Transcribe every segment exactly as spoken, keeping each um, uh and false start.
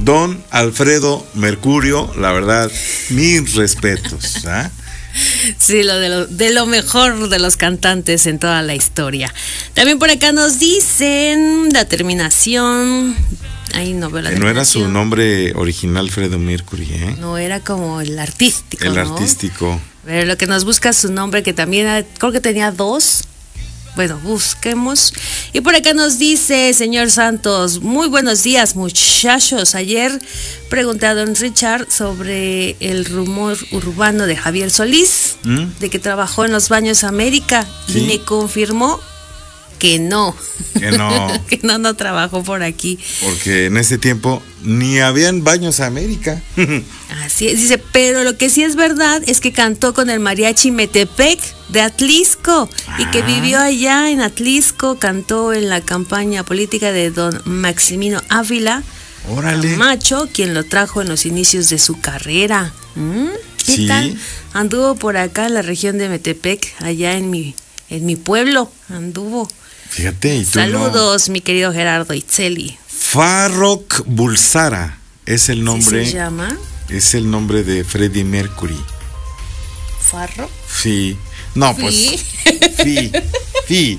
don Alfredo Mercurio, la verdad, mis respetos, ¿ah? Sí, lo de, lo de lo mejor de los cantantes en toda la historia. También por acá nos dicen la terminación. Ahí no veo la que no era su nombre original, Freddie Mercury, ¿eh? No, era como el artístico. El ¿no? artístico. Pero lo que nos busca es su nombre, que también creo que tenía dos. Bueno, busquemos. Y por acá nos dice, señor Santos, muy buenos días, muchachos. Ayer pregunté a don Richard sobre el rumor urbano de Javier Solís, ¿Mm? de que trabajó en los Baños América, ¿sí? Y me confirmó que no. Que no. que no, no trabajó por aquí. Porque en ese tiempo ni habían Baños América. Así es, dice, pero lo que sí es verdad es que cantó con el mariachi Metepec de Atlisco, ah. y que vivió allá en Atlisco, cantó en la campaña política de don Maximino Ávila Camacho, quien lo trajo en los inicios de su carrera. ¿Mm? ¿Qué ¿Sí? tal? Anduvo por acá en la región de Metepec, allá en mi, en mi pueblo, anduvo. Fíjate, y tú Saludos, no. mi querido Gerardo Itzeli. Farrokh Bulsara es el nombre. ¿Sí se llama? Es el nombre de Freddie Mercury. ¿Farro? Sí. No, ¿Sí? pues. Sí. Sí.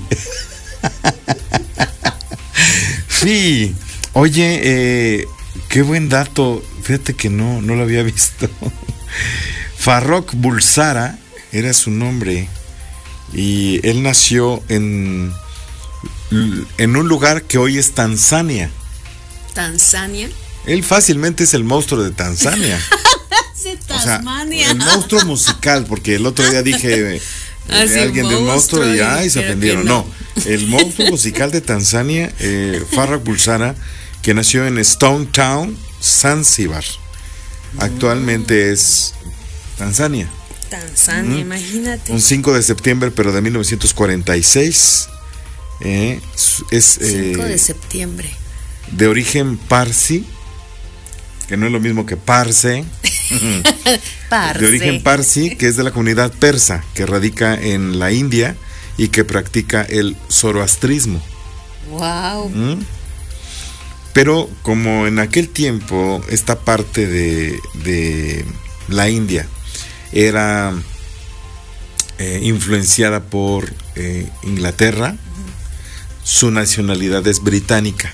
Sí. Oye, eh, qué buen dato. Fíjate que no, no lo había visto. Farrokh Bulsara era su nombre. Y él nació en, en un lugar que hoy es Tanzania. ¿Tanzania? Él fácilmente es el monstruo de Tanzania. Sí, Tasmania. O sea, el monstruo musical, porque el otro día dije eh, ah, de sí, alguien de un monstruo y ay, se ofendieron. No. no, el monstruo musical de Tanzania, eh, Farrokh Bulsara, que nació en Stone Town, Zanzíbar. Actualmente es Tanzania. Tanzania, mm. imagínate. Un cinco de septiembre, pero de mil novecientos cuarenta y seis. Eh, es eh, cinco de septiembre. De origen parsi, que no es lo mismo que parse. Parse. De origen parsi, que es de la comunidad persa, que radica en la India y que practica el zoroastrismo. Wow. ¿Mm? Pero como en aquel tiempo esta parte de, de la India era eh, influenciada por eh, Inglaterra, uh-huh. su nacionalidad es británica.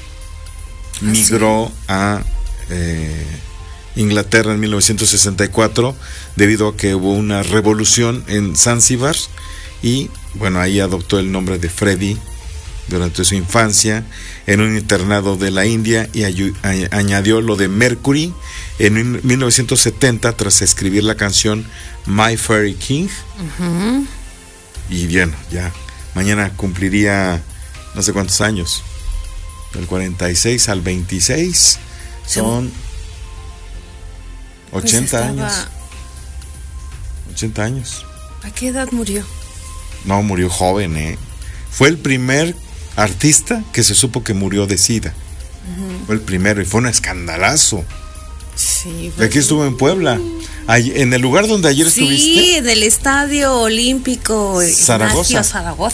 Migró ¿Ah, sí? a eh, Inglaterra en mil novecientos sesenta y cuatro debido a que hubo una revolución en Zanzíbar y bueno, ahí adoptó el nombre de Freddie durante su infancia en un internado de la India y ayu- a- añadió lo de Mercury en mil novecientos setenta tras escribir la canción My Fairy King. Uh-huh. Y bueno, ya mañana cumpliría no sé cuántos años. Del cuarenta y seis al veintiséis son pues ochenta estaba... años. ochenta años. ¿A qué edad murió? No, murió joven, ¿eh? Fue el primer artista que se supo que murió de SIDA. Uh-huh. Fue el primero y fue un escandalazo. Sí. Pues... Aquí estuvo en Puebla. Ay, en el lugar donde ayer sí, estuviste. Sí, en el Estadio Olímpico Zaragoza. Ignacio Zaragoza.